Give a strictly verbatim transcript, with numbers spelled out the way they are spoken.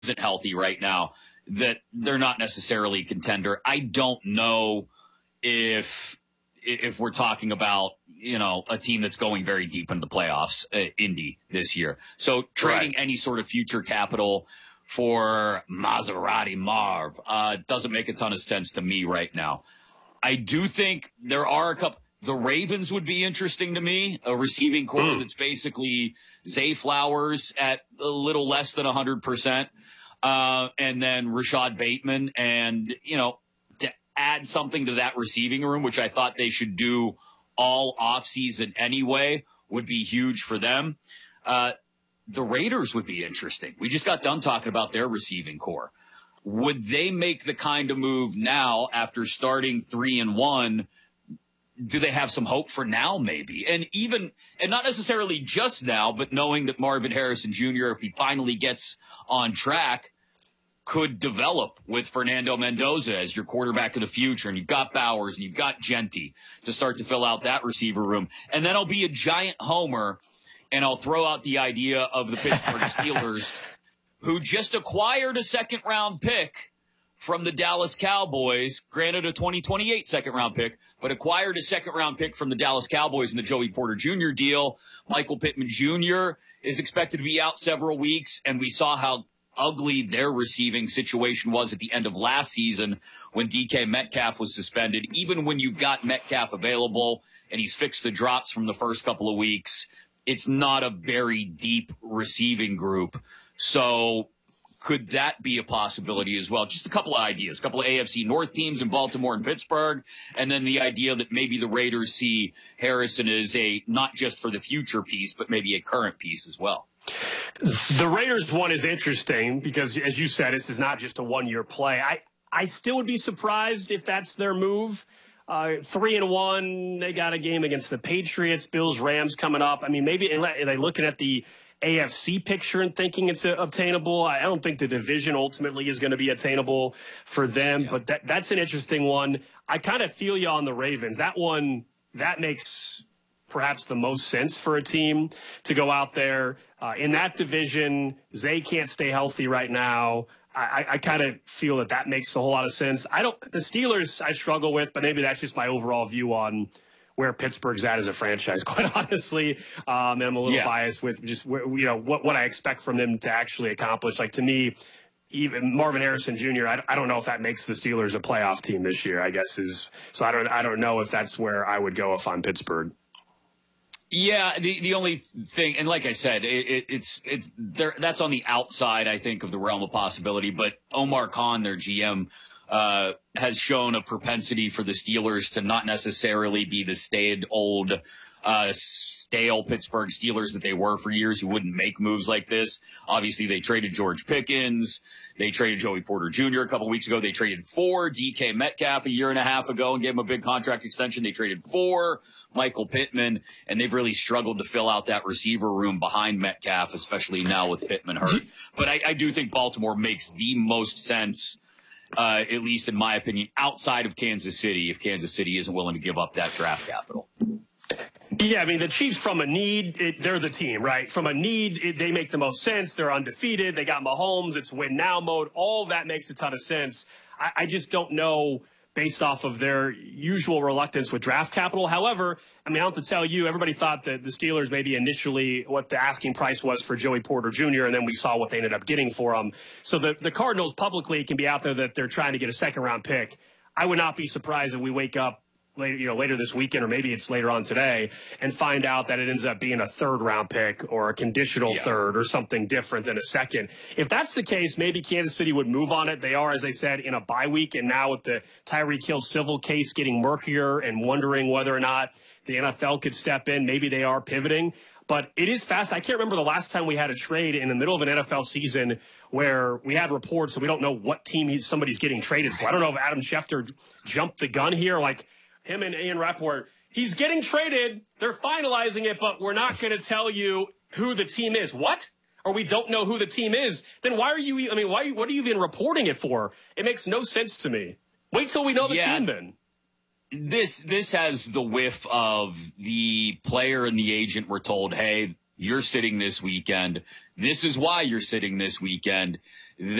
isn't healthy right now, that they're not necessarily a contender. I don't know if if we're talking about, you know, a team that's going very deep into the playoffs, uh, Indy, this year. So trading right. any sort of future capital for Maserati Marv uh, doesn't make a ton of sense to me right now. I do think there are a couple. The Ravens would be interesting to me, a receiving core mm. that's basically Zay Flowers at a little less than one hundred percent, uh, and then Rashad Bateman, and, you know, to add something to that receiving room, which I thought they should do all offseason anyway, would be huge for them. Uh, the Raiders would be interesting. We just got done talking about their receiving core. Would they make the kind of move now after starting three and one? Do they have some hope for now, maybe? And even, and not necessarily just now, but knowing that Marvin Harrison Junior, if he finally gets on track, could develop with Fernando Mendoza as your quarterback of the future. And you've got Bowers and you've got Genty to start to fill out that receiver room. And then I'll be a giant homer and I'll throw out the idea of the Pittsburgh Steelers, who just acquired a second round pick from the Dallas Cowboys, granted a twenty twenty-eight second round pick, but acquired a second round pick from the Dallas Cowboys in the Joey Porter Junior deal. Michael Pittman Junior is expected to be out several weeks, and we saw how ugly their receiving situation was at the end of last season when D K Metcalf was suspended. Even when you've got Metcalf available and he's fixed the drops from the first couple of weeks, it's not a very deep receiving group. So could that be a possibility as well? Just a couple of ideas, a couple of A F C North teams in Baltimore and Pittsburgh, and then the idea that maybe the Raiders see Harrison as a not just for the future piece, but maybe a current piece as well. The Raiders one is interesting because, as you said, this is not just a one-year play. I, I still would be surprised if that's their move. Uh, three and one, they got a game against the Patriots, Bills, Rams coming up. I mean, maybe are they looking at the A F C picture and thinking it's obtainable? I don't think the division ultimately is going to be attainable for them, yeah. but that, that's an interesting one. I kind of feel you on the Ravens. That one, that makes perhaps the most sense for a team to go out there uh, in that division. Zay can't stay healthy right now. I, I kind of feel that that makes a whole lot of sense. I don't, the Steelers I struggle with, but maybe that's just my overall view on where Pittsburgh's at as a franchise, quite honestly. Um, and I'm a little yeah. biased with just, where, you know, what, what I expect from them to actually accomplish. Like, to me, even Marvin Harrison Junior, I, I don't know if that makes the Steelers a playoff team this year, I guess is, so I don't, I don't know if that's where I would go if I'm Pittsburgh. Yeah, the the only thing, and like I said, it, it, it's it's there. That's on the outside, I think, of the realm of possibility. But Omar Khan, their G M, uh, has shown a propensity for the Steelers to not necessarily be the staid old, uh, stale Pittsburgh Steelers that they were for years, who wouldn't make moves like this. Obviously, they traded George Pickens. They traded Joey Porter Junior a couple weeks ago. They traded for D K Metcalf a year and a half ago and gave him a big contract extension. They traded for Michael Pittman, and they've really struggled to fill out that receiver room behind Metcalf, especially now with Pittman hurt. But I, I do think Baltimore makes the most sense, uh, at least in my opinion, outside of Kansas City, if Kansas City isn't willing to give up that draft capital. Yeah, I mean, the Chiefs, from a need, it, they're the team, right? From a need, it, they make the most sense. They're undefeated. They got Mahomes. It's win now mode. All that makes a ton of sense. I, I just don't know, based off of their usual reluctance with draft capital. However, I mean, I don't have to tell you, everybody thought that the Steelers maybe initially what the asking price was for Joey Porter Junior, and then we saw what they ended up getting for him. So the, the Cardinals publicly can be out there that they're trying to get a second-round pick. I would not be surprised if we wake up later, you know, later this weekend, or maybe it's later on today, and find out that it ends up being a third round pick or a conditional yeah. third or something different than a second. If that's the case, maybe Kansas City would move on it. They are, as I said, in a bye week, and now with the Tyreek Hill civil case getting murkier and wondering whether or not the N F L could step in, maybe they are pivoting. But it is fast. I can't remember the last time we had a trade in the middle of an N F L season where we had reports, so we don't know what team he, somebody's getting traded for. I don't know if Adam Schefter jumped the gun here, like him and Ian Rappaport. He's getting traded. They're finalizing it, but we're not going to tell you who the team is. What? Or we don't know who the team is. Then why are you, I mean, why, what are you even reporting it for? It makes no sense to me. Wait till we know the yeah. team then. This this has the whiff of the player and the agent were told, hey, you're sitting this weekend. This is why you're sitting this weekend.